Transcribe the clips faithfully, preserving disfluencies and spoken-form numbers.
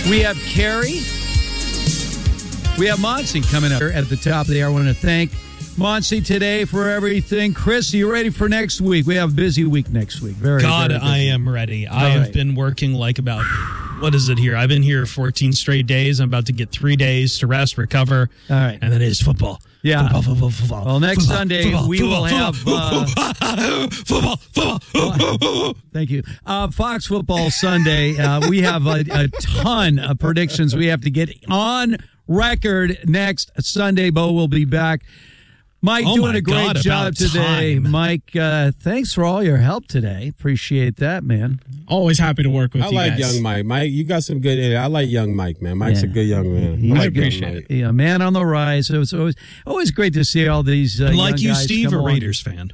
We have Carrie. We have Monty coming up at the top of the hour. I want to thank Monty today for everything. Chris, are you ready for next week? We have a busy week next week. Very God, very busy. I am ready. I All have right. been working like about, what is it here? I've been here fourteen straight days. I'm about to get three days to rest, recover. All right. And then it is football. Yeah. Football, football, football. Well, next football, Sunday, football, we football, will have... Football, football, football. Thank you. Uh, Fox Football Sunday, uh, we have a, a ton of predictions we have to get on record next Sunday. Bo will be back. Mike, Oh doing my a great God, job about today. time. Mike, uh, thanks for all your help today. Appreciate that, man. Always happy to work with I you like guys. young Mike. Mike, you got some good. I like young Mike, man. Mike's Yeah. a good young man. He's I a like good- young Mike. Yeah, man on the rise. So it's always always great to see all these uh, Like young you, guys Steve, come a along. Raiders fan.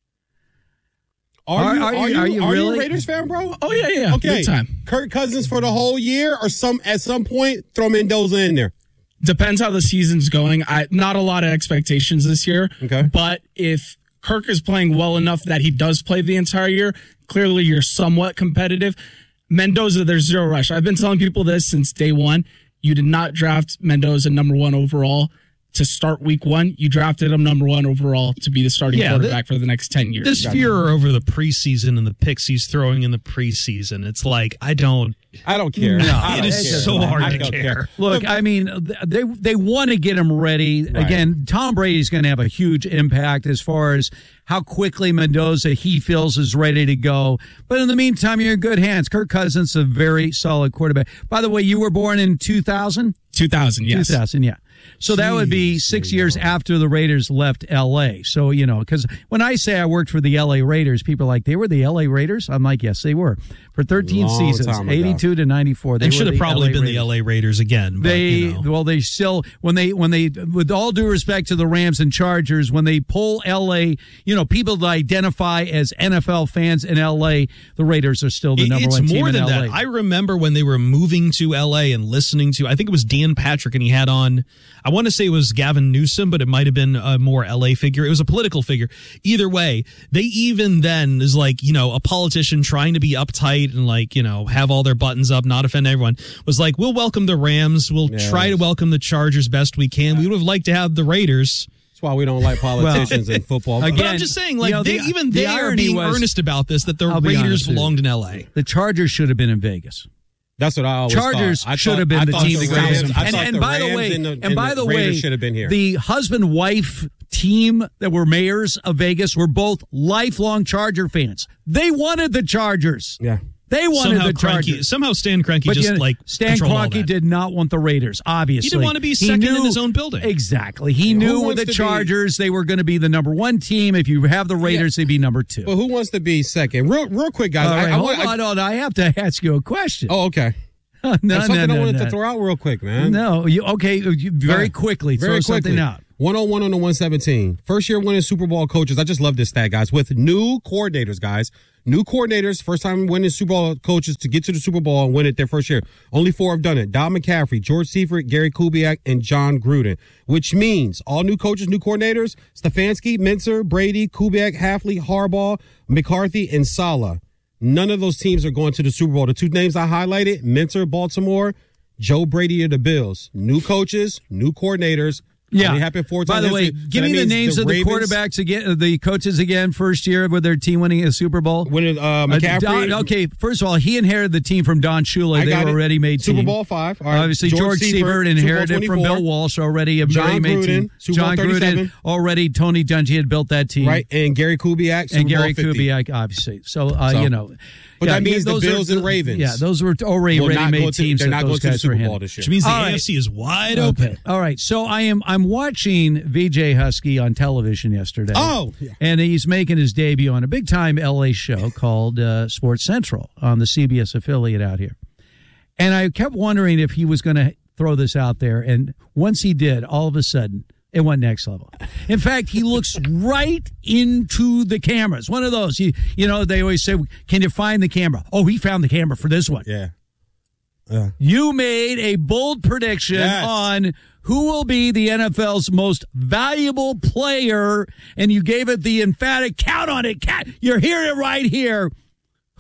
Are, Are- you, are are, you- you, are you are really? you a Raiders fan, bro? Oh, yeah, yeah. Okay. Big time. Kirk Cousins for the whole year, or some at some point throw Mendoza in there. Depends how the season's going. I Not a lot of expectations this year. Okay. But if Kirk is playing well enough that he does play the entire year, clearly you're somewhat competitive. Mendoza, there's zero rush. I've been telling people this since day one. You did not draft Mendoza number one overall to start week one. You drafted him number one overall to be the starting Yeah, quarterback for the next ten years. This furor over the preseason and the picks he's throwing in the preseason, it's like, I don't. I don't care. No, I It don't is care. so hard I to don't care. Look, I mean, they they want to get him ready. Right. Again, Tom Brady's going to have a huge impact as far as how quickly Mendoza he feels is ready to go. But in the meantime, you're in good hands. Kirk Cousins is a very solid quarterback. By the way, you were born in two thousand? two thousand, yes. two thousand, yeah. So that would be six years after the Raiders left L A. So, you know, because when I say I worked for the L A Raiders, people are like, they were the L A Raiders? I'm like, yes, they were. For thirteen Long seasons, time ago. eighty-two to ninety-four. They They were should have the probably L A been Raiders. the L A Raiders again. But, They you know. well, they still when they when they with all due respect to the Rams and Chargers, when they pull L A, you know, people that identify as N F L fans in L A, the Raiders are still the It- number it's one team more in than L A. that. I remember when they were moving to L A and listening to, I think it was Dan Patrick, and he had on, I want to say it was Gavin Newsom, but it might have been a more L A figure. It was a political figure. Either way, they even then is like, you know, a politician trying to be uptight and like, you know, have all their buttons up, not offend everyone, was like, we'll welcome the Rams. We'll Yeah. try to welcome the Chargers best we can. We would have liked to have the Raiders. That's why we don't like politicians in football. Again, But I'm just saying, like, you know, they, the- even the they are irony being was- earnest about this, that the I'll be Raiders honest with you. belonged in L A. The Chargers should have been in Vegas. That's what I always Chargers thought. I should thought- have been I the thought team the to go. Rams- I And, thought and the by the Rams way, and the- and and by the the Raiders way, should have been here. the husband-wife team that were mayors of Vegas were both lifelong Charger fans. They wanted the Chargers. Yeah. They wanted Somehow, the Kroenke, Chargers. somehow Stan Kroenke But just you know, like Stan controlled all Kroenke that. did not want the Raiders, obviously. He didn't want to be second in his own building. Exactly. He Who knew with wants the to be- Chargers, they were going to be the number one team. If you have the Raiders, they'd be number two. But who wants to be second? Real, real quick, guys. All right, I, I hold want, I- on, hold on. I have to ask you a question. oh, okay. no, There's something no, no, I wanted no. to throw out real quick, man. No, you, okay, you, very Yeah. quickly, Very throw quickly. something out. one oh one on the one seventeen. First year winning Super Bowl coaches. I just love this stat, guys. With new coordinators, guys. New coordinators, first time winning Super Bowl coaches to get to the Super Bowl and win it their first year. Only four have done it. Don McCaffrey, George Seifert, Gary Kubiak, and John Gruden. Which means all new coaches, new coordinators, Stefanski, Mincer, Brady, Kubiak, Halfley, Harbaugh, McCarthy, and Saleh. None of those teams are going to the Super Bowl. The two names I highlighted, Mincer, Baltimore, Joe Brady of the Bills. New coaches, new coordinators. Yeah. Only happened four By times. the way, So give that me the means names of the Ravens quarterbacks again, uh, the coaches again, first year with their team winning a Super Bowl. Winning uh, Uh, McCaffrey. Don- okay, first of all, he inherited the team from Don Shula. I They got were it. already made Super team. Bowl five. All right. Obviously, George, George Seifert Seifert, inherited Super it Bowl from Bill twenty-four. Walsh already. A John already made Gruden, team. Super Bowl John Gruden thirty-seven. already. Tony Dungy had built that team. Right, and Gary Kubiak, Super and Gary Bowl fifty. Kubiak, obviously. So, uh, So- you know. But yeah, that means the those Bills are, and Ravens Yeah, those were already will not go ready-made to- teams They're that not going those to the guys Super were Bowl handling. this year. Which means the All right. A F C is wide Okay. open. All right. So I am I'm watching V J Husky on television yesterday. Oh, yeah. And he's making his debut on a big time L A show called uh, Sports Central on the C B S affiliate out here. And I kept wondering if he was going to throw this out there. And once he did, all of a sudden, it went next level. In fact, he looks right into the camera. It's one of those. You, you know, they always say, can you find the camera? Oh, he found the camera for this one. Yeah. Yeah. You made a bold prediction Yes. on who will be the N F L's most valuable player, and you gave it the emphatic count on it. Cat, you're hearing it right here.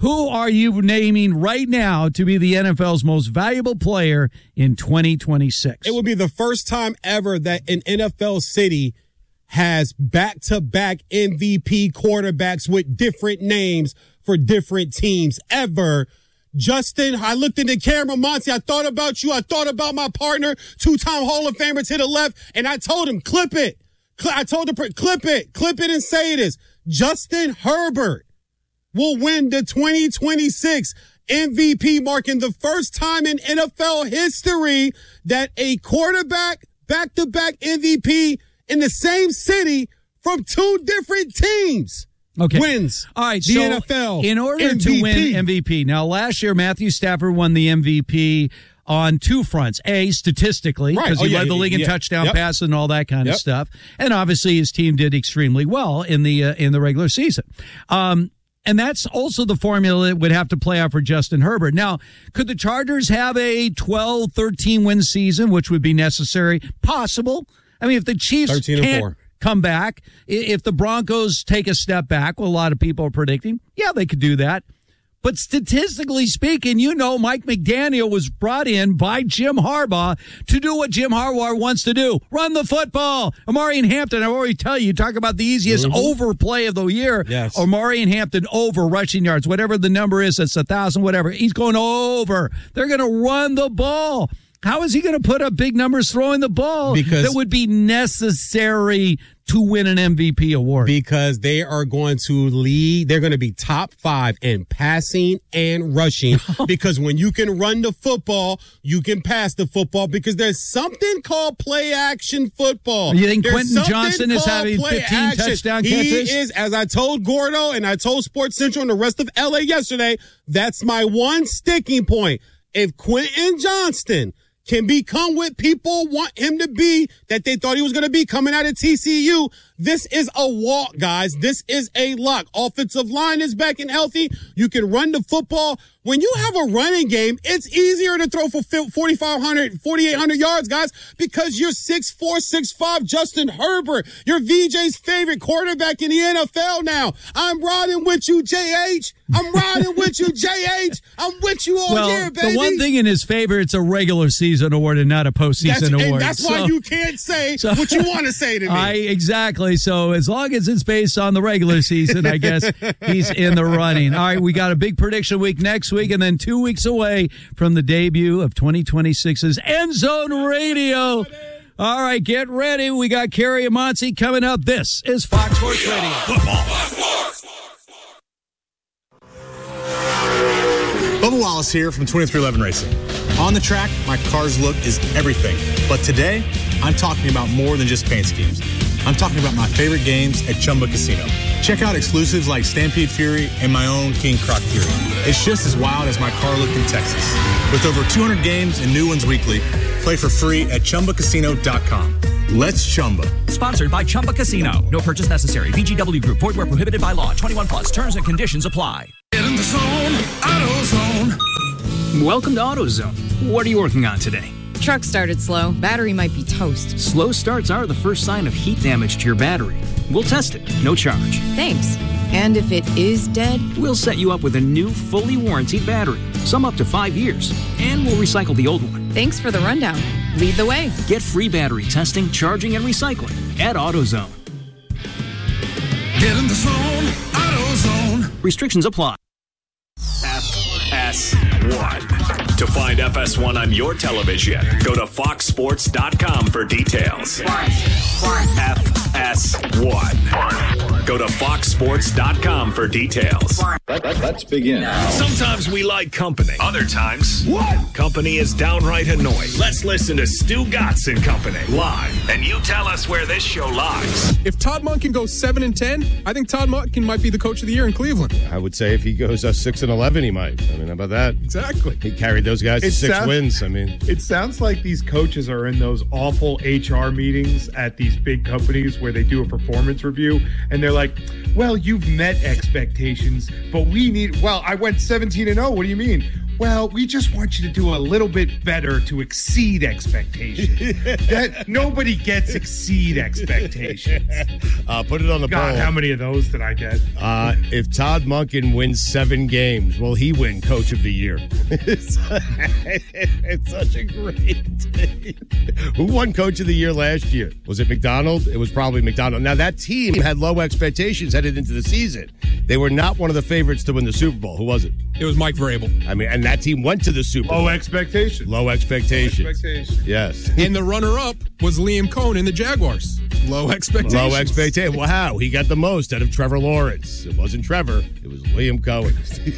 Who are you naming right now to be the N F L's most valuable player in twenty twenty-six? It would be the first time ever that an N F L city has back-to-back M V P quarterbacks with different names for different teams ever. Justin, I looked in the camera, Monty, I thought about you. I thought about my partner, two-time Hall of Famer to the left, and I told him, clip it. I told him, clip it, clip it and say it is. Justin Herbert will win the twenty twenty-six M V P, marking the first time in N F L history that a quarterback back-to-back M V P in the same city from two different teams okay. wins. All right, the so N F L in order M V P. to win M V P. Now, last year, Matthew Stafford won the M V P on two fronts. A, statistically, because right. oh, he yeah, led the league yeah, in yeah. touchdown yep. passes and all that kind yep. of stuff. And obviously, his team did extremely well in the uh, in the regular season. Um, and that's also the formula that would have to play out for Justin Herbert. Now, could the Chargers have a twelve, thirteen win season, which would be necessary? Possible. I mean, if the Chiefs thirteen and can't four. come back, if the Broncos take a step back, well, a lot of people are predicting, yeah, they could do that. But statistically speaking, you know, Mike McDaniel was brought in by Jim Harbaugh to do what Jim Harbaugh wants to do. Run the football. Amari and Hampton, I already tell you, talk about the easiest mm-hmm. overplay of the year. Yes. Amari and Hampton over rushing yards, whatever the number is, it's a thousand, whatever. He's going over. They're going to run the ball. How is he going to put up big numbers throwing the ball because, that would be necessary to win an M V P award? Because they are going to lead. They're going to be top five in passing and rushing. Because when you can run the football, you can pass the football. Because there's something called play action football. You think there's Quentin Johnson is having fifteen action. touchdown he catches? He is, as I told Gordo and I told Sports Central and the rest of L A yesterday, that's my one sticking point. If Quentin Johnston can become what people want him to be, that they thought he was going to be coming out of T C U, this is a walk, guys. This is a lock. Offensive line is back and healthy. You can run the football. When you have a running game, it's easier to throw for forty-five hundred, forty-eight hundred yards, guys, because you're six four, six five Justin Herbert. You're V J's favorite quarterback in the N F L now. I'm riding with you, J H. I'm riding with you, J H. I'm with you all well, year, baby. The one thing in his favor, it's a regular season award and not a postseason that's, award. And that's why so, you can't say so, what you want to say to me. I, exactly. So as long as it's based on the regular season, I guess he's in the running. All right, we got a big prediction week next week, and then two weeks away from the debut of twenty twenty-six's End Zone Radio. All right, get ready. We got Kerry and Monty coming up. This is Fox Sports Radio. Football. Bubba Wallace here from twenty-three eleven Racing. On the track, my car's look is everything. But today, I'm talking about more than just paint schemes. I'm talking about my favorite games at Chumba Casino. Check out exclusives like Stampede Fury and my own King Croc Fury. It's just as wild as my car looked in Texas. With over two hundred games and new ones weekly, play for free at Chumba Casino dot com. Let's Chumba. Sponsored by Chumba Casino. No purchase necessary. V G W Group. Void where prohibited by law. twenty-one plus. Terms and conditions apply. Get in the zone. AutoZone. Welcome to AutoZone. What are you working on today? Truck started slow. Battery might be toast. Slow starts are the first sign of heat damage to your battery. We'll test it. No charge. Thanks. And if it is dead? We'll set you up with a new, fully warranted battery. Some up to five years. And we'll recycle the old one. Thanks for the rundown. Lead the way. Get free battery testing, charging, and recycling at AutoZone. Get in the zone. AutoZone. Restrictions apply. F S one. To find F S one on your television, go to fox sports dot com for details. F S one. Go to fox sports dot com for details. Let's begin. Sometimes we like company. Other times, what? Company is downright annoying. Let's listen to Stu Gatz and Company live, and you tell us where this show lies. If Todd Monken goes seven and ten, I think Todd Monken might be the coach of the year in Cleveland. I would say if he goes uh, six and eleven, he might. I mean, how about that? Exactly. He carried those guys to six sounds, wins. I mean, it sounds like these coaches are in those awful H R meetings at these big companies where they do a performance review, and they're like, "Well, you've met expectations, but we need." Well, I went seventeen and oh. What do you mean? Well, we just want you to do a little bit better to exceed expectations. That nobody gets exceed expectations. Uh, put it on the God, poll. how many of those did I get? Uh, if Todd Monken wins seven games, will he win Coach of the Year? it's, it's such a great thing. Who won Coach of the Year last year? Was it McDonald? It was probably McDonald. Now, that team had low expectations headed into the season. They were not one of the favorites to win the Super Bowl. Who was it? It was Mike Vrabel. I mean, and that team went to the Super Bowl. Low expectations. Low expectations. Low expectations. Yes. And the runner-up was Liam Cohen in the Jaguars. Low expectations. Low expectations. Wow, he got the most out of Trevor Lawrence. It wasn't Trevor. It was Liam Cohen.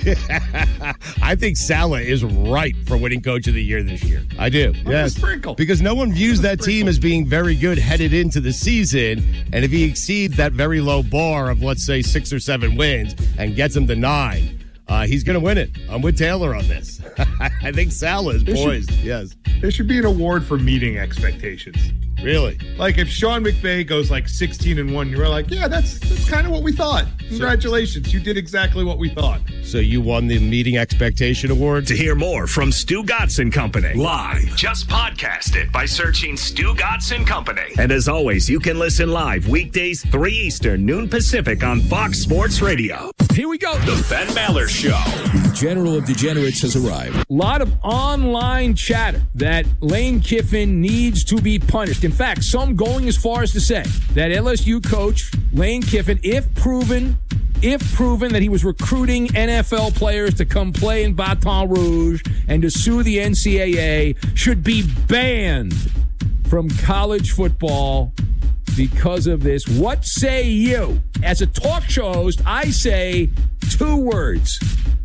I think Saleh is ripe for winning Coach of the Year this year. I do. Yes. Sprinkle. Because no one views that team as being very good headed into the season. And if he exceeds that very low bar of, let's say, six or seven wins and gets them to nine, Uh, he's going to win it. I'm with Taylor on this. I think Saleh is poised. Should, yes. There should be an award for meeting expectations. Really? Like if Sean McVay goes like sixteen and one, you're like, yeah, that's that's kind of what we thought. Congratulations. You did exactly what we thought. So you won the meeting expectation award? To hear more from Stu Gatz and Company live, just podcast it by searching Stu Gatz and Company. And as always, you can listen live weekdays three Eastern, noon Pacific on Fox Sports Radio. Here we go. The Ben Maller Show. The General of Degenerates has arrived. A lot of online chatter that Lane Kiffin needs to be punished. In fact, some going as far as to say that L S U coach Lane Kiffin, if proven, if proven that he was recruiting N F L players to come play in Baton Rouge and to sue the N C double A, should be banned from college football because of this. What say you? As a talk show host, I say two words.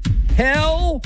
Hell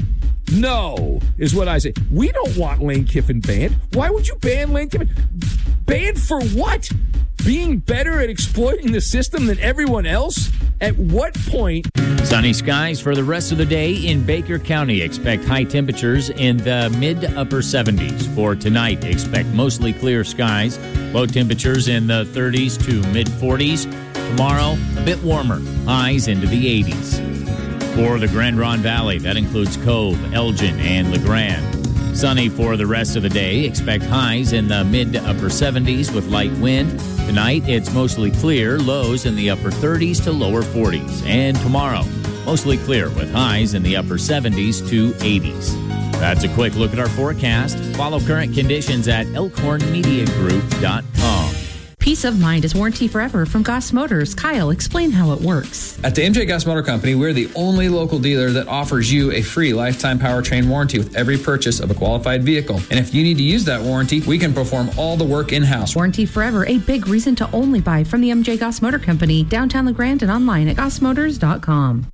no is what I say. We don't want Lane Kiffin banned. Why would you ban Lane Kiffin? Banned for what? Being better at exploiting the system than everyone else? At what point? Sunny skies for the rest of the day in Baker County. Expect high temperatures in the mid to upper seventies. For tonight, expect mostly clear skies. Low temperatures in the thirties to mid forties. Tomorrow, a bit warmer. Highs into the eighties. For the Grand Ronde Valley, that includes Cove, Elgin, and LeGrand. Sunny for the rest of the day. Expect highs in the mid to upper seventies with light wind. Tonight, it's mostly clear. Lows in the upper thirties to lower forties. And tomorrow, mostly clear with highs in the upper seventies to eighties. That's a quick look at our forecast. Follow current conditions at elkhorn media group dot com. Peace of mind is warranty forever from Goss Motors. Kyle, explain how it works. At the M J Goss Motor Company, we're the only local dealer that offers you a free lifetime powertrain warranty with every purchase of a qualified vehicle. And if you need to use that warranty, we can perform all the work in-house. Warranty forever, a big reason to only buy from the M J Goss Motor Company, downtown LeGrand and online at goss motors dot com.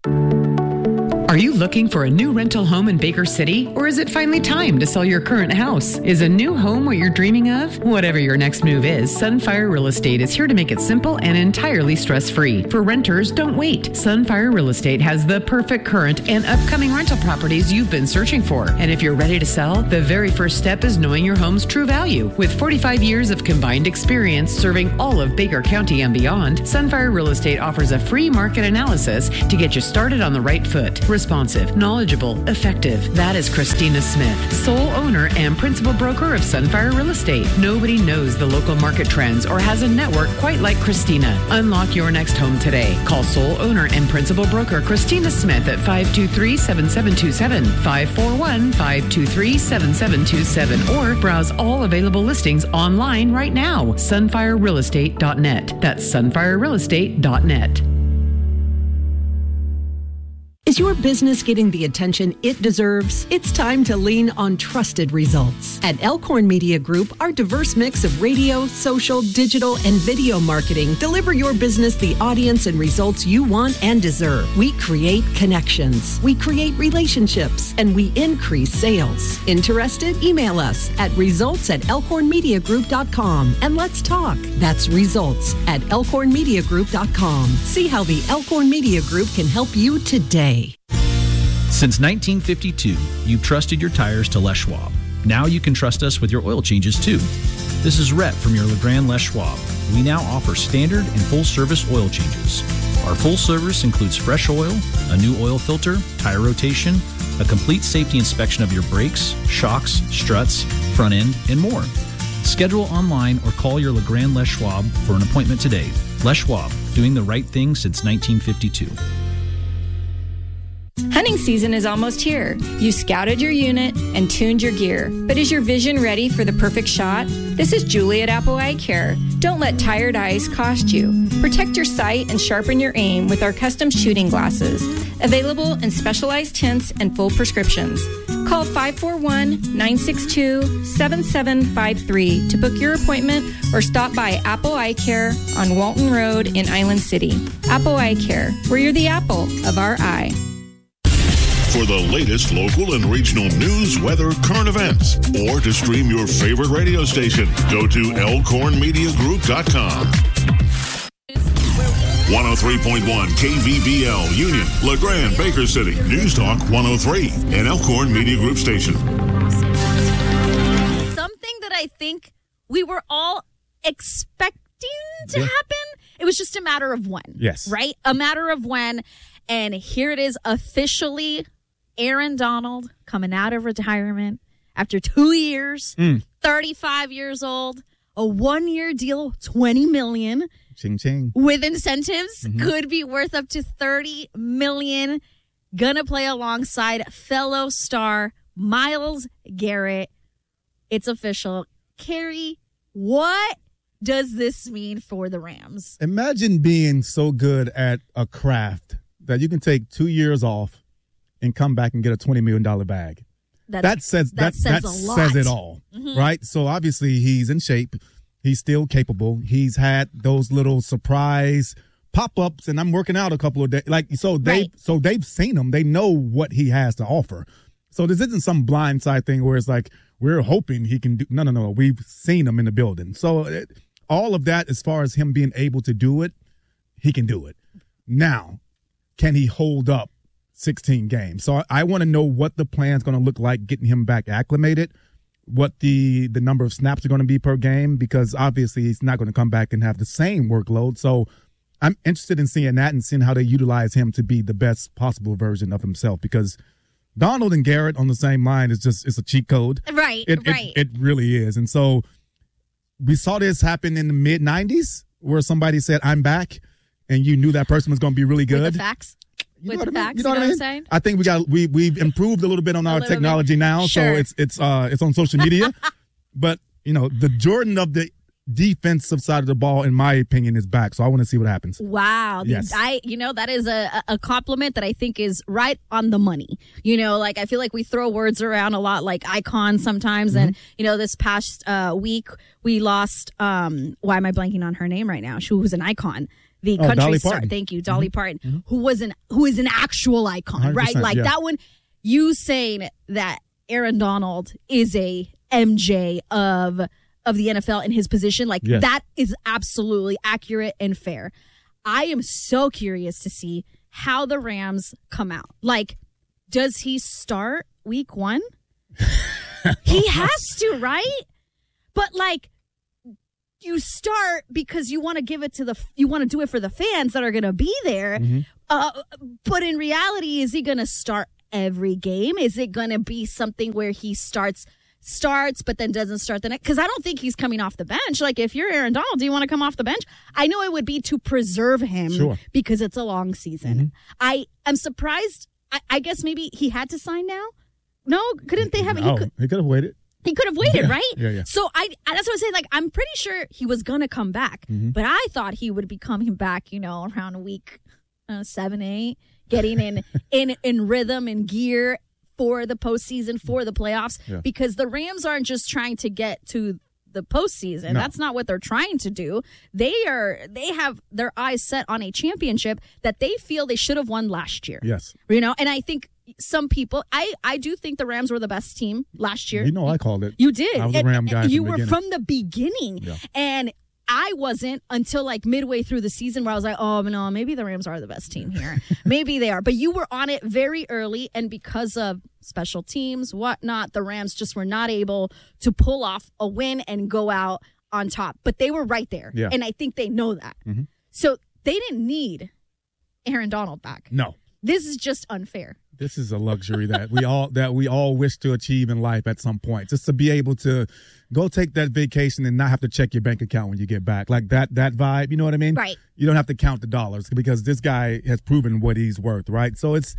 Are you looking for a new rental home in Baker City? Or is it finally time to sell your current house? Is a new home what you're dreaming of? Whatever your next move is, Sunfire Real Estate is here to make it simple and entirely stress-free. For renters, don't wait. Sunfire Real Estate has the perfect current and upcoming rental properties you've been searching for. And if you're ready to sell, the very first step is knowing your home's true value. With forty-five years of combined experience serving all of Baker County and beyond, Sunfire Real Estate offers a free market analysis to get you started on the right foot. Responsive, knowledgeable, effective. That is Christina Smith, sole owner and principal broker of Sunfire Real Estate. Nobody knows the local market trends or has a network quite like Christina. Unlock your next home today. Call sole owner and principal broker Christina Smith at five two three, seven seven two seven, five four one, five two three, seven seven two seven, or browse all available listings online right now. sunfire real estate dot net. That's sunfire real estate dot net. Is your business getting the attention it deserves? It's time to lean on trusted results. At Elkhorn Media Group, our diverse mix of radio, social, digital, and video marketing deliver your business the audience and results you want and deserve. We create connections, we create relationships, and we increase sales. Interested? Email us at results at elkhorn media group dot com and let's talk. That's results at elkhorn media group dot com. See how the Elkhorn Media Group can help you today. Since nineteen fifty-two, you've trusted your tires to Les Schwab. Now you can trust us with your oil changes too. This is Rhett from your LeGrand Les Schwab. We now offer standard and full service oil changes. Our full service includes fresh oil, a new oil filter, tire rotation, a complete safety inspection of your brakes, shocks, struts, front end, and more. Schedule online or call your Legrand Les Schwab for an appointment today. Les Schwab, doing the right thing since nineteen fifty-two. Hunting season is almost here. You scouted your unit and tuned your gear. But is your vision ready for the perfect shot? This is Julie at Apple Eye Care. Don't let tired eyes cost you. Protect your sight and sharpen your aim with our custom shooting glasses. Available in specialized tints and full prescriptions. Call five four one, nine six two, seven seven five three to book your appointment or stop by Apple Eye Care on Walton Road in Island City. Apple Eye Care, where you're the apple of our eye. For the latest local and regional news, weather, current events, or to stream your favorite radio station, go to elkhorn media group dot com. one oh three point one K V B L, Union, LeGrand, Baker City, News Talk one oh three, an Elkhorn Media Group station. Something that I think we were all expecting to Yeah. happen. It was just a matter of when. Yes. Right? A matter of when. And here it is officially. Aaron Donald coming out of retirement after two years, Mm. thirty-five years old, a one-year deal, twenty million dollars Ching ching. with incentives, Mhm. could be worth up to thirty million dollars. Gonna play alongside fellow star Myles Garrett. It's official. Carrie, what does this mean for the Rams? Imagine being so good at a craft that you can take two years off and come back and get a twenty million dollars bag. That, that says that that, says that a lot. says it all, Mhm. right? So obviously he's in shape. He's still capable. He's had those little surprise pop-ups, and I'm working out a couple of days. Like so they Right. so they've seen him. They know what he has to offer. So this isn't some blindside thing where it's like we're hoping he can do. No, no, no. We've seen him in the building. So it, all of that, as far as him being able to do it, he can do it. Now, can he hold up sixteen games? So I, I want to know what the plan's going to look like getting him back acclimated, what the the number of snaps are going to be per game, because obviously he's not going to come back and have the same workload. So I'm interested in seeing that and seeing how they utilize him to be the best possible version of himself, because Donald and Garrett on the same line is just, it's a cheat code. Right, It, right. It, it really is. And so we saw this happen in the mid nineties where somebody said, I'm back, and you knew that person was going to be really good. With the facts? You With know the what I mean? facts? You know what I I'm mean? saying? I think we got we we've improved a little bit on our little bit. technology now, Sure. so it's it's uh it's on social media. But you know, the Jordan of the defensive side of the ball, in my opinion, is back. So I want to see what happens. Wow. The- Yes. I, you know, that is a, a compliment that I think is right on the money. You know, like I feel like we throw words around a lot like icon sometimes. And, Mm-hmm. you know, this past uh, week we lost, um, why am I blanking on her name right now? She was an icon. The Oh, country Dolly star. Parton. Thank you. Dolly Mhm. Parton, who was an, who is an actual icon, one hundred right? percent, Like yeah. that one, you saying that Aaron Donald is a M J of, of the N F L in his position. Like Yes. that is absolutely accurate and fair. I am so curious to see how the Rams come out. Like, does he start week one? He has to, right? But like, you start because you want to give it to the, you want to do it for the fans that are going to be there. Mhm. Uh, but in reality, is he going to start every game? Is it going to be something where he starts starts but then doesn't start the next? Because I don't think he's coming off the bench. Like, if you're Aaron Donald, do you want to come off the bench? I know it would be to preserve him Sure. because it's a long season. Mm-hmm. I am surprised. I, I guess maybe he had to sign now. No, couldn't they have it? He No, could, he could have waited. he could have waited, Yeah. right? Yeah, yeah. So I, that's what I'm saying. Like, I'm pretty sure he was gonna come back, Mhm. but I thought he would be coming back, you know, around week uh, seven, eight, getting in in in rhythm and gear for the postseason, for the playoffs, Yeah. because the Rams aren't just trying to get to the postseason. No. That's not what they're trying to do. They are they have their eyes set on a championship that they feel they should have won last year. Yes. You know, and I think some people, I, I do think the Rams were the best team last year. You know, I called it. You did. I was a And- Ram guy. and you from the were beginning. from the beginning. Yeah. And I wasn't until like midway through the season where I was like, oh, no, maybe the Rams are the best team here. Maybe they are. But you were on it very early. And because of special teams, whatnot, the Rams just were not able to pull off a win and go out on top. But they were right there. Yeah. And I think they know that. Mhm. So they didn't need Aaron Donald back. No. This is just unfair. This is a luxury that we all that we all wish to achieve in life at some point. Just to be able to go take that vacation and not have to check your bank account when you get back. Like that that vibe, you know what I mean? Right. You don't have to count the dollars because this guy has proven what he's worth, right? So it's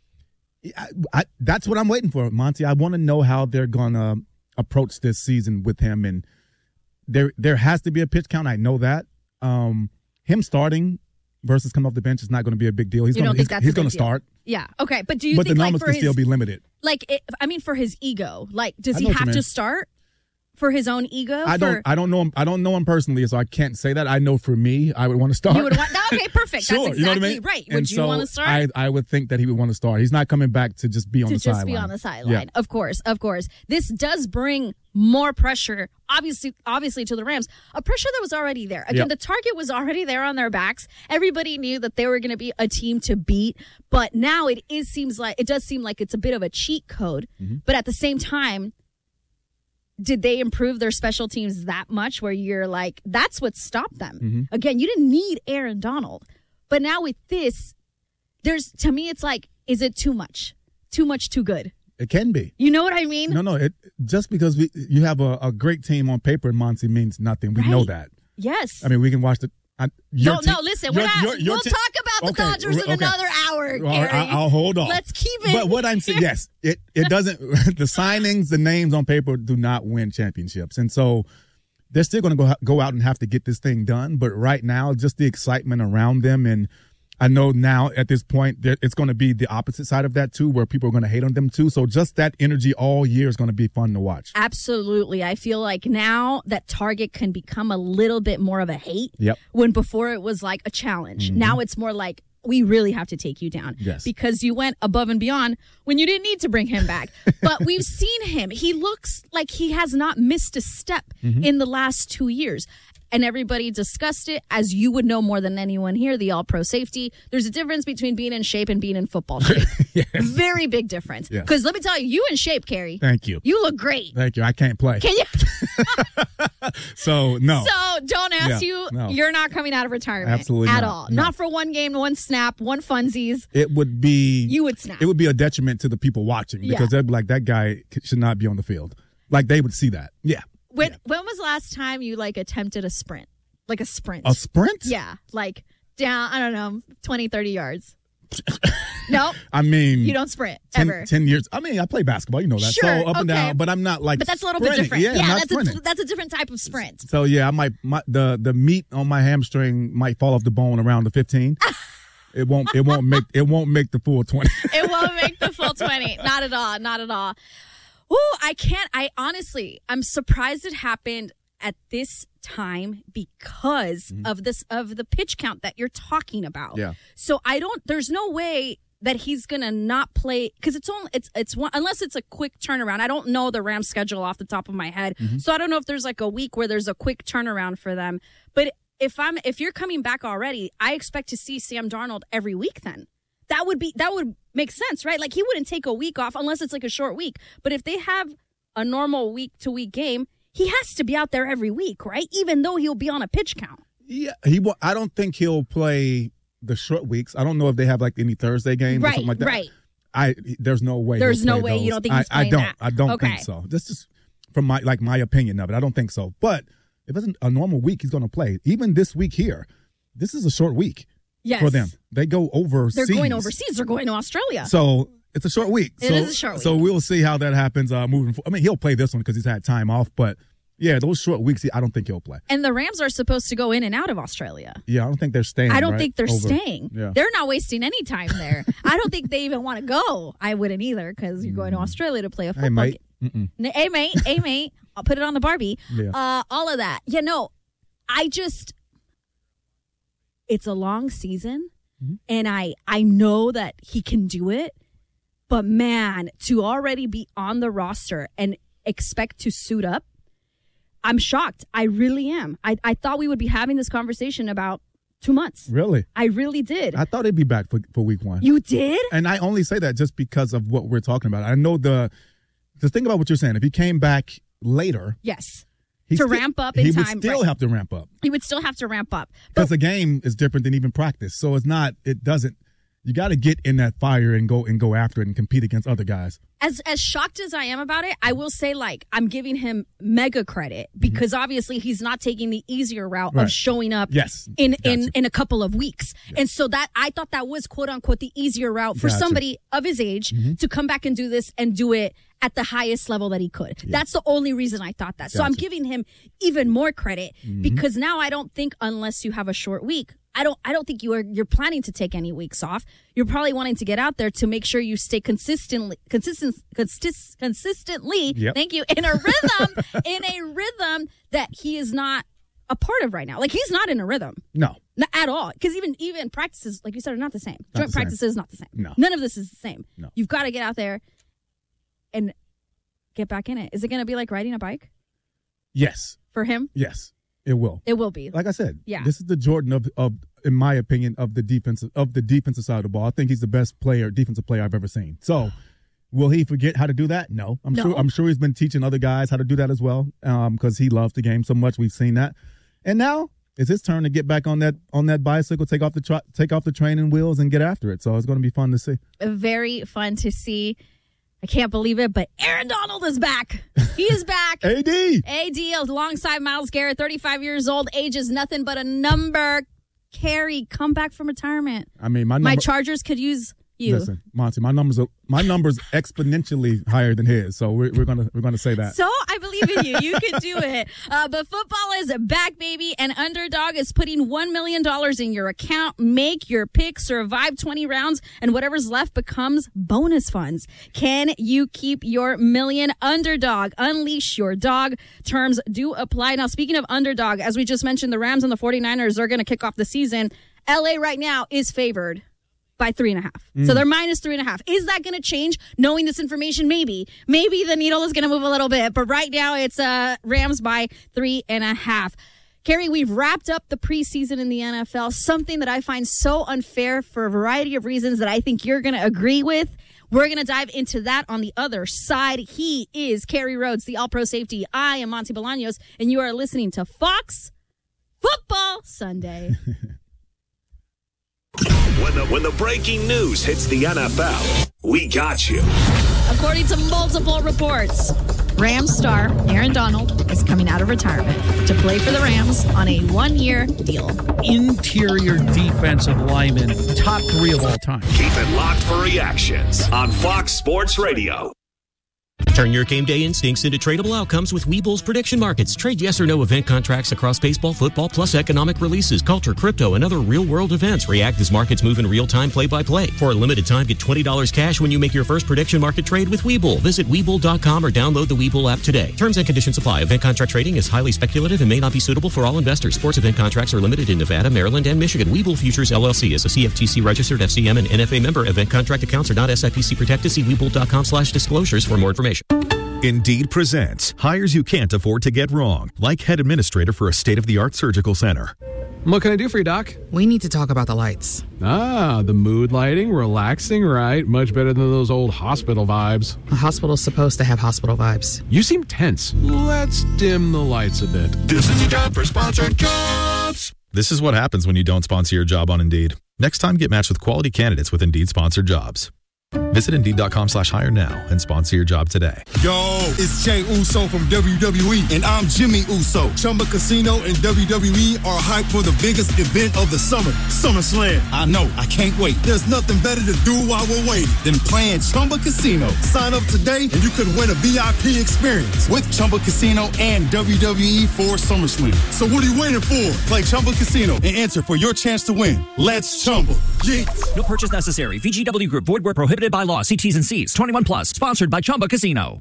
I, I, that's what I'm waiting for, Monty. I want to know how they're gonna approach this season with him, and there there has to be a pitch count. I know that. Um, him starting versus coming off the bench is not going to be a big deal. He's You going don't think he's, that's he's a big going to deal? start. Yeah. Okay. But do you But think the like numbers for can his, still be limited. Like, it, I mean, for his ego, like, does I he know what you have mean. to start for his own ego? I don't. For, I don't know him. I don't know him personally, so I can't say that. I know for me, I would want to start. you would want. Okay, perfect. Sure, That's exactly you know what I mean? right. And Would you so want to start? I, I would think that he would want to start. He's not coming back to just be on to the just sideline. be on the sideline. Yeah. Of course, of course. This does bring more pressure, obviously, obviously to the Rams. A pressure that was already there. Again, Yep. the target was already there on their backs. Everybody knew that they were going to be a team to beat. But now it is seems like it does seem like it's a bit of a cheat code. Mm-hmm. But at the same time, did they improve their special teams that much? Where you're like, that's what stopped them. Mm-hmm. Again, you didn't need Aaron Donald. But now with this, there's to me, it's like, is it too much? Too much, too good. It can be. You know what I mean? No, no. It just because we you have a, a great team on paper in Monty means nothing. We know Right. that. Yes. I mean, we can watch the. I, your No, team- no, listen, your- we're not, your- your we'll te- talk about the Okay, Dodgers in okay. another hour, Well, Gary. I, I'll hold on. Let's keep it. But what I'm saying, yes, it it doesn't. The signings, the names on paper do not win championships, and so they're still going to go go out and have to get this thing done. But right now, just the excitement around them, and I know now at this point there- it's going to be the opposite side of that too, where people are going to hate on them too. So just that energy all year is going to be fun to watch. Absolutely. I feel like now that Target can become a little bit more of a hate. Yep. When before it was like a challenge. Mhm. Now it's more like, we really have to take you down. Yes. Because you went above and beyond when you didn't need to bring him back. But we've seen him. He looks like he has not missed a step Mhm. in the last two years. And everybody discussed it, as you would know more than anyone here, the all-pro safety. There's a difference between being in shape and being in football shape. Very big difference. Yes. Because let me tell you, you in shape, Carrie. Thank you. You look great. Thank you. I can't play. Can you? So no. So don't ask Yeah, you. no. You're not coming out of retirement. Absolutely at not, all. no. Not for one game, one snap, one funsies. It would be You would snap. It would be a detriment to the people watching because Yeah. they'd be like, that guy should not be on the field. Like they would see that. Yeah. When when was the last time you like attempted a sprint? Like a sprint. A sprint? Yeah. Like down, I don't know, twenty, thirty yards. No. I mean, You don't sprint ten, ever. ten years. I mean, I play basketball. You know that. Sure, So up and okay. down, but I'm not like. But that's a little bit sprinting. different. Yeah, I'm Yeah, not that's sprinting. a, that's a different type of sprint. So yeah, I might my, the the meat on my hamstring might fall off the bone around the fifteen. It won't. It won't make. It won't make the full twenty. It won't make the full twenty. Not at all. Not at all. Ooh, I can't. I honestly, I'm surprised it happened at this time because Mm-hmm. of this, of the pitch count that you're talking about. Yeah. So I don't, there's no way that he's going to not play because it's only, it's, it's one, unless it's a quick turnaround. I don't know the Rams schedule off the top of my head. Mm-hmm. So I don't know if there's like a week where there's a quick turnaround for them. But if I'm, if you're coming back already, I expect to see Sam Darnold every week then. That would be, that would make sense, right? Like he wouldn't take a week off unless it's like a short week. But if they have a normal week to week game, he has to be out there every week, right? Even though he'll be on a pitch count. Yeah, he. will- I don't think he'll play the short weeks. I don't know if they have like any Thursday games or Right, something like that. right. I. There's no way. There's he'll no play way you those. don't think he's I, I playing don't. that. I don't Okay. think so. This is from my like my opinion of it. I don't think so. But if it's a normal week, he's going to play. Even this week here, this is a short week Yes. for them. They go overseas. They're going overseas. They're going to Australia. So it's a short week. It so, is a short So week. we'll see how that happens uh, moving forward. I mean, he'll play this one because he's had time off. But yeah, those short weeks, he- I don't think he'll play. And the Rams are supposed to go in and out of Australia. Yeah, I don't think they're staying. I don't right? think they're Over- staying. Yeah. They're not wasting any time there. I don't think they even want to go. I wouldn't either because you're going to Australia to play a football Mm. Hey, mate. game. Mm-mm. N- Hey, mate. Hey, mate. I'll put it on the Barbie. Yeah. Uh, all of that. You know, I just, it's a long season. Mm-hmm. And I, I know that he can do it. But man, to already be on the roster and expect to suit up, I'm shocked. I really am. I, I thought we would be having this conversation about two months. Really? I really did. I thought he'd be back for, for week one. You did? And I only say that just because of what we're talking about. I know the, the thing about what you're saying. If he came back later, Yes. he To still- ramp up in he time, would still right. have to ramp up He would still have to ramp up. because the game is different than even practice. So it's not. It doesn't. you got to get in that fire and go and go after it and compete against other guys. As as shocked as I am about it, I will say, like, I'm giving him mega credit because mm-hmm. obviously he's not taking the easier route right. of showing up yes. in, gotcha. in, in a couple of weeks. Yes. And so that I thought that was, quote unquote, the easier route for gotcha. somebody of his age mm-hmm. to come back and do this and do it at the highest level that he could. Yeah. That's the only reason I thought that. Gotcha. So I'm giving him even more credit mm-hmm. because now I don't think, unless you have a short week, I don't I don't think you are you're planning to take any weeks off. You're probably wanting to get out there to make sure you stay consistently consistent consist, consistently yep. thank you in a rhythm in a rhythm that he is not a part of right now. Like, he's not in a rhythm. No. Not at all. Because even even practices, like you said, are not the same. Not Joint the practices same. is not the same. No. None of this is the same. No. You've got to get out there and get back in it. Is it going to be like riding a bike? Yes. For him? Yes. It will. It will be. Like I said, yeah. This is the Jordan of, of, in my opinion, of the defensive of the defensive side of the ball. I think he's the best player, defensive player I've ever seen. So, will he forget how to do that? No. I'm No. sure. I'm sure he's been teaching other guys how to do that as well, because um, he loves the game so much. We've seen that, and now it's his turn to get back on that on that bicycle, take off the tra- take off the training wheels, and get after it. So it's going to be fun to see. Very fun to see. I can't believe it, but Aaron Donald is back. He is back. A D. A D alongside Myles Garrett, thirty-five years old, age is nothing but a number. Carrie, come back from retirement. I mean, my number, my Chargers could use you. Listen, Monty, my numbers are my numbers exponentially higher than his, so we're, we're gonna we're gonna say that. So I believe in you. You can do it. Uh, but football is back, baby, and Underdog is putting one million dollars in your account. Make your pick, survive twenty rounds, and whatever's left becomes bonus funds. Can you keep your million? Underdog, unleash your dog. Terms do apply. Now, speaking of Underdog, as we just mentioned, the Rams and the 49ers are going to kick off the season. L A right now is favored by three and a half. Mm. So they're minus three and a half. Is that going to change? Knowing this information, maybe. Maybe the needle is going to move a little bit. But right now, it's uh, Rams by three and a half. Carrie, we've wrapped up the preseason in the N F L, something that I find so unfair for a variety of reasons that I think you're going to agree with. We're going to dive into that on the other side. He is Kerry Rhodes, the All-Pro Safety. I am Monty Bolaños, and you are listening to Fox Football Sunday. When the when the breaking news hits the N F L, we got you. According to multiple reports, Rams star Aaron Donald is coming out of retirement to play for the Rams on a one-year deal. Interior defensive lineman, top three of all time. Keep it locked for reactions on Fox Sports Radio. Turn your game day instincts into tradable outcomes with Webull's prediction markets. Trade yes or no event contracts across baseball, football, plus economic releases, culture, crypto, and other real-world events. React as markets move in real time, play-by-play. For a limited time, get twenty dollars cash when you make your first prediction market trade with Webull. Visit Webull dot com or download the Webull app today. Terms and conditions apply. Event contract trading is highly speculative and may not be suitable for all investors. Sports event contracts are limited in Nevada, Maryland, and Michigan. Webull Futures, L L C is a C F T C-registered F C M and N F A member. Event contract accounts are not S I P C protected. See Webull dot com slash disclosures for more information. Indeed presents hires you can't afford to get wrong, like head administrator for a state-of-the-art surgical center. What can I do for you, Doc? We need to talk about the lights. Ah, the mood lighting, relaxing, right? Much better than those old hospital vibes. A hospital's supposed to have hospital vibes. You seem tense. Let's dim the lights a bit. This is your job for sponsored jobs. This is what happens when you don't sponsor your job on Indeed. Next time, get matched with quality candidates with Indeed sponsored jobs. Visit Indeed dot com slash hire now and sponsor your job today. Yo, it's Jay Uso from W W E, and I'm Jimmy Uso. Chumba Casino and W W E are hyped for the biggest event of the summer, SummerSlam. I know, I can't wait. There's nothing better to do while we're waiting than playing Chumba Casino. Sign up today and you could win a V I P experience with Chumba Casino and W W E for SummerSlam. So what are you waiting for? Play Chumba Casino and enter for your chance to win. Let's Chumba. Yeah. No purchase necessary. V G W Group. Void where prohibited by law. See T's and C's. twenty-one plus. Sponsored by Chumba Casino.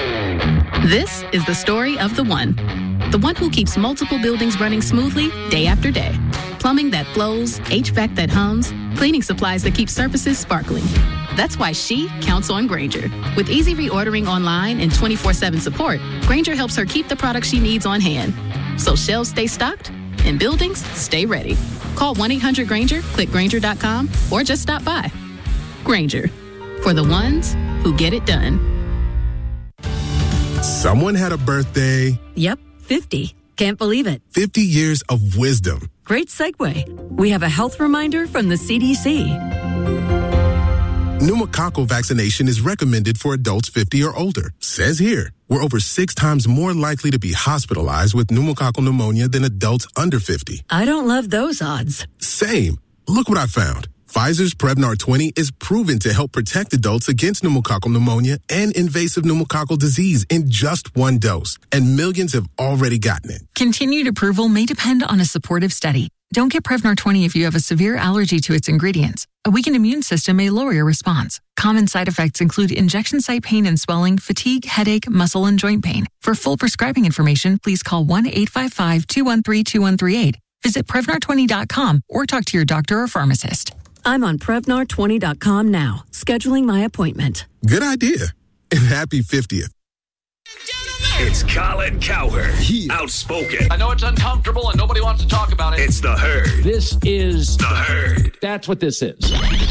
This is the story of the one. The one who keeps multiple buildings running smoothly day after day. Plumbing that flows, H V A C that hums, cleaning supplies that keep surfaces sparkling. That's why she counts on Grainger. With easy reordering online and twenty-four seven support, Grainger helps her keep the products she needs on hand. So shelves stay stocked and buildings stay ready. Call one eight hundred Grainger, click Grainger dot com, or just stop by. Grainger, for the ones who get it done. Someone had a birthday. Yep, fifty. Can't believe it. fifty years of wisdom. Great segue. We have a health reminder from the C D C. Pneumococcal vaccination is recommended for adults fifty or older. Says here, we're over six times more likely to be hospitalized with pneumococcal pneumonia than adults under fifty. I don't love those odds. Same. Look what I found. Pfizer's Prevnar twenty is proven to help protect adults against pneumococcal pneumonia and invasive pneumococcal disease in just one dose. And millions have already gotten it. Continued approval may depend on a supportive study. Don't get Prevnar twenty if you have a severe allergy to its ingredients. A weakened immune system may lower your response. Common side effects include injection site pain and swelling, fatigue, headache, muscle, and joint pain. For full prescribing information, please call one eight five five, two one three, two one three eight. Visit Prevnar twenty dot com or talk to your doctor or pharmacist. I'm on Prevnar twenty dot com now, scheduling my appointment. Good idea. And happy fiftieth. It's Colin Cowherd. He outspoken. I know it's uncomfortable and nobody wants to talk about it. It's the Herd. This is the Herd. That's what this is.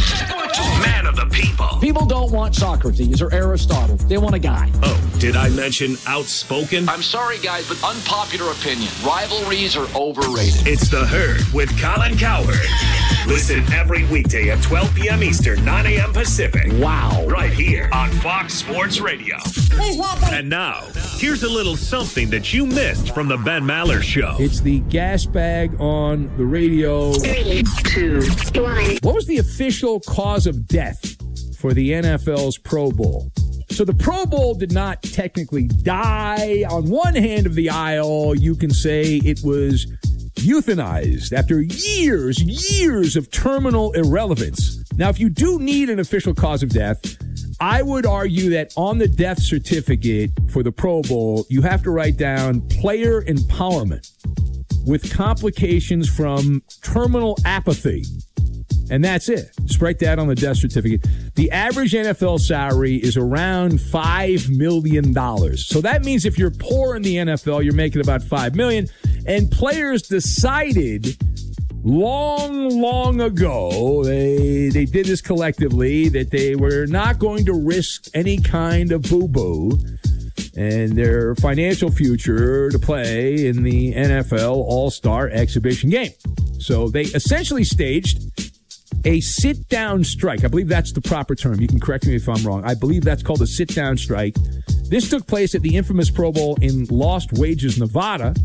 Man of the people. People don't want Socrates or Aristotle. They want a guy. Oh, did I mention outspoken? I'm sorry, guys, but unpopular opinion. Rivalries are overrated. It's the Herd with Colin Cowherd. Listen every weekday at twelve p.m. Eastern, nine a.m. Pacific. Wow. Right here on Fox Sports Radio. Please welcome. And now, here's a little something that you missed from the Ben Maller Show. It's the gas bag on the radio. Three, two, one. What was the official cause of death for the N F L's Pro Bowl? So the Pro Bowl did not technically die. On one hand of the aisle, you can say it was euthanized after years, years of terminal irrelevance. Now, if you do need an official cause of death, I would argue that on the death certificate for the Pro Bowl, you have to write down player empowerment with complications from terminal apathy. And that's it. Just write that on the death certificate. The average N F L salary is around five million dollars. So that means if you're poor in the N F L, you're making about five million dollars. And players decided long, long ago, they they did this collectively, that they were not going to risk any kind of boo-boo and their financial future to play in the N F L All-Star Exhibition game. So they essentially staged a sit-down strike. I believe that's the proper term. You can correct me if I'm wrong. I believe that's called a sit-down strike. This took place at the infamous Pro Bowl in Lost Wages, Nevada,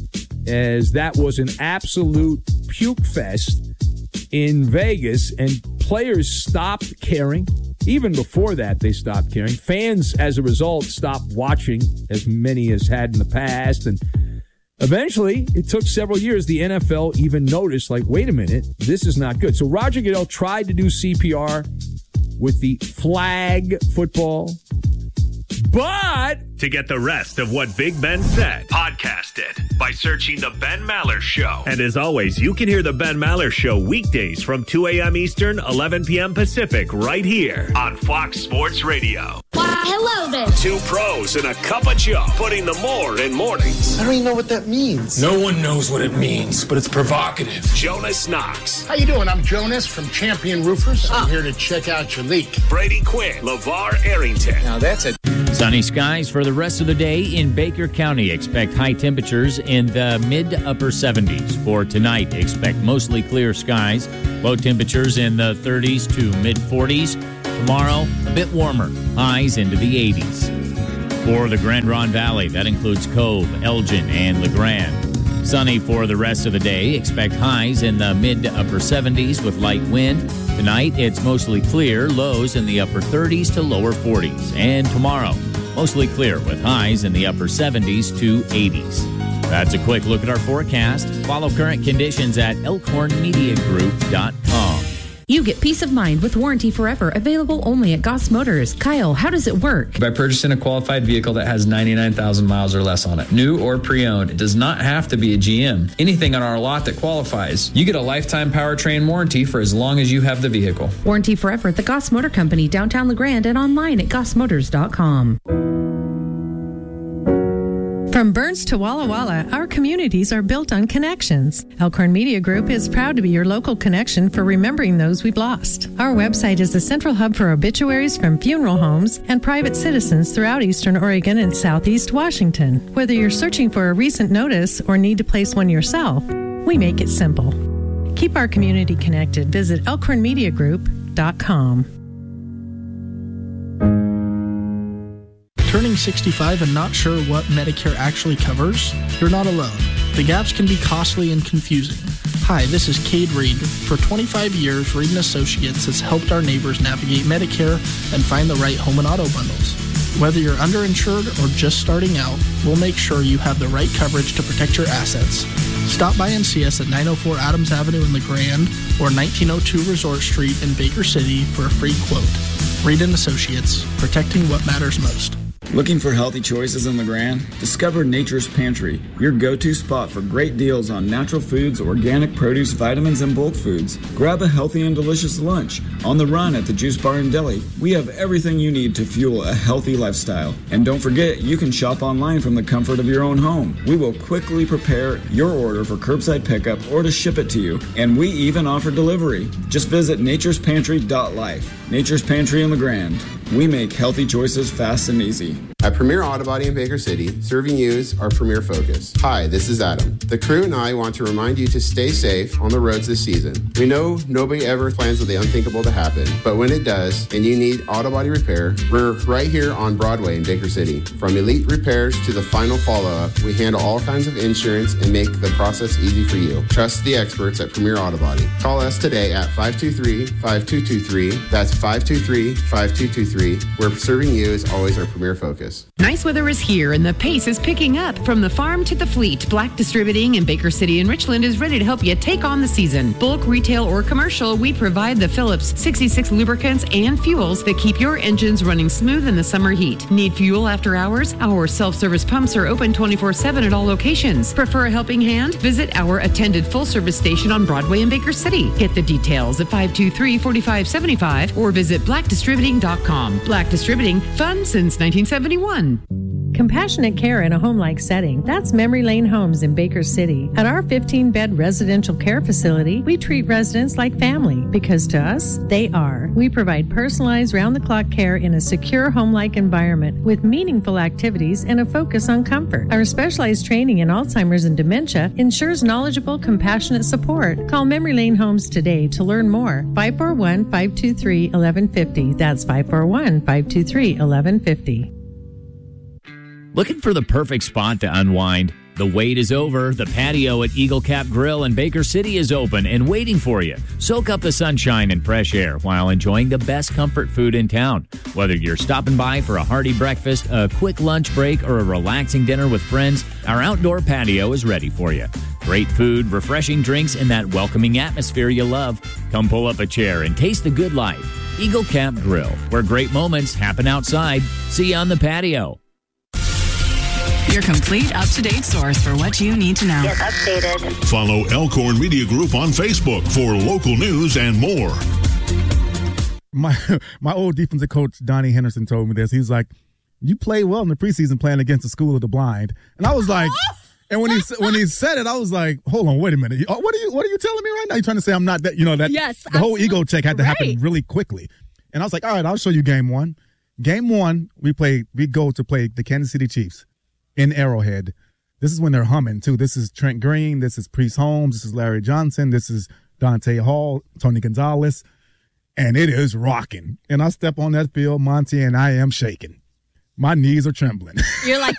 as that was an absolute puke fest in Vegas, and players stopped caring. Even before that, they stopped caring. Fans, as a result, stopped watching, as many as had in the past, and eventually, it took several years, the N F L even noticed, like, wait a minute, this is not good. So Roger Goodell tried to do C P R with the flag football, but to get the rest of what Big Ben said, podcast it by searching The Ben Maller Show. And as always, you can hear The Ben Maller Show weekdays from two a.m. Eastern, eleven p.m. Pacific, right here on Fox Sports Radio. Hello there. Two pros and a cup of Joe, putting the more in mornings. I don't even know what that means. No one knows what it means, but it's provocative. Jonas Knox. How you doing? I'm Jonas from Champion Roofers. I'm here to check out your leak. Brady Quinn. LeVar Arrington. Now that's a... Sunny skies for the rest of the day in Baker County. Expect high temperatures in the mid to upper seventies. For tonight, expect mostly clear skies. Low temperatures in the thirties to mid forties. Tomorrow, a bit warmer. Highs into the eighties. For the Grand Ronde Valley, that includes Cove, Elgin, and LeGrand. Sunny for the rest of the day. Expect highs in the mid to upper seventies with light wind. Tonight, it's mostly clear. Lows in the upper thirties to lower forties. And tomorrow, mostly clear with highs in the upper seventies to eighties. That's a quick look at our forecast. Follow current conditions at elkhorn media group dot com. You get peace of mind with Warranty Forever, available only at Goss Motors. Kyle, how does it work? By purchasing a qualified vehicle that has ninety-nine thousand miles or less on it, new or pre-owned. It does not have to be a G M. Anything on our lot that qualifies. You get a lifetime powertrain warranty for as long as you have the vehicle. Warranty Forever at the Goss Motor Company, downtown LeGrand, and online at goss motors dot com. From Burns to Walla Walla, our communities are built on connections. Elkhorn Media Group is proud to be your local connection for remembering those we've lost. Our website is the central hub for obituaries from funeral homes and private citizens throughout Eastern Oregon and Southeast Washington. Whether you're searching for a recent notice or need to place one yourself, we make it simple. Keep our community connected. Visit elkhorn media group dot com. Turning sixty-five and not sure what Medicare actually covers? You're not alone. The gaps can be costly and confusing. Hi, this is Cade Reed. For twenty-five years, Reed and Associates has helped our neighbors navigate Medicare and find the right home and auto bundles. Whether you're underinsured or just starting out, we'll make sure you have the right coverage to protect your assets. Stop by and see us at nine oh four Adams Avenue in LeGrand or nineteen oh two Resort Street in Baker City for a free quote. Reed and Associates, protecting what matters most. Looking for healthy choices in LeGrand? Discover Nature's Pantry, your go-to spot for great deals on natural foods, organic produce, vitamins, and bulk foods. Grab a healthy and delicious lunch. On the run at the Juice Bar and Deli, we have everything you need to fuel a healthy lifestyle. And don't forget, you can shop online from the comfort of your own home. We will quickly prepare your order for curbside pickup or to ship it to you. And we even offer delivery. Just visit natures pantry dot life. Nature's Pantry in LeGrand. We make healthy choices fast and easy. At Premier Auto Body in Baker City, serving you is our premier focus. Hi, this is Adam. The crew and I want to remind you to stay safe on the roads this season. We know nobody ever plans for the unthinkable to happen, but when it does, and you need auto body repair, we're right here on Broadway in Baker City. From elite repairs to the final follow-up, we handle all kinds of insurance and make the process easy for you. Trust the experts at Premier Auto Body. Call us today at five two three, five two two three. That's five two three, five two two three. Where serving you is always our premier focus. Nice weather is here and the pace is picking up. From the farm to the fleet, Black Distributing in Baker City and Richland is ready to help you take on the season. Bulk, retail, or commercial, we provide the Phillips sixty-six lubricants and fuels that keep your engines running smooth in the summer heat. Need fuel after hours? Our self-service pumps are open twenty-four seven at all locations. Prefer a helping hand? Visit our attended full-service station on Broadway in Baker City. Get the details at five two three, four five seven five or visit black distributing dot com. Black Distributing, fun since nineteen seventy-one. Compassionate care in a home-like setting. That's Memory Lane Homes in Baker City. At our fifteen-bed residential care facility, we treat residents like family because to us, they are. We provide personalized round-the-clock care in a secure home-like environment with meaningful activities and a focus on comfort. Our specialized training in Alzheimer's and dementia ensures knowledgeable, compassionate support. Call Memory Lane Homes today to learn more. five four one, five two three, one one five zero. That's five four one, five two three, one one five zero. Looking for the perfect spot to unwind? The wait is over. The patio at Eagle Cap Grill in Baker City is open and waiting for you. Soak up the sunshine and fresh air while enjoying the best comfort food in town. Whether you're stopping by for a hearty breakfast, a quick lunch break, or a relaxing dinner with friends, our outdoor patio is ready for you. Great food, refreshing drinks, and that welcoming atmosphere you love. Come pull up a chair and taste the good life. Eagle Cap Grill, where great moments happen outside. See you on the patio. Your complete up-to-date source for what you need to know. Get updated. Follow Elkhorn Media Group on Facebook for local news and more. My my old defensive coach, Donnie Henderson, told me this. He's like, you played well in the preseason playing against the School of the Blind. And I was like, and when he when he said it, I was like, hold on, wait a minute. What are you what are you telling me right now? You're trying to say I'm not that, you know, that yes, the whole ego check had to right. happen really quickly. And I was like, all right, I'll show you game one. Game one, we played, we go to play the Kansas City Chiefs in Arrowhead. This is when they're humming, too. This is Trent Green. This is Priest Holmes. This is Larry Johnson. This is Dante Hall, Tony Gonzalez. And it is rocking. And I step on that field, Monty, and I am shaking. My knees are trembling. You're like,